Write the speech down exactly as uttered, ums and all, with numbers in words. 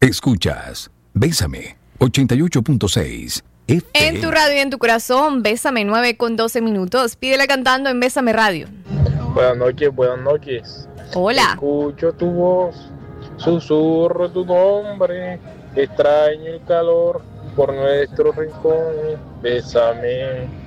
Escuchas Bésame ochenta y ocho punto seis. En tu radio y en tu corazón, Bésame nueve con doce minutos. Pídela cantando en Bésame Radio. Buenas noches, buenas noches. Hola. Escucho tu voz, susurro tu nombre, extraño el calor por nuestro rincón. Bésame,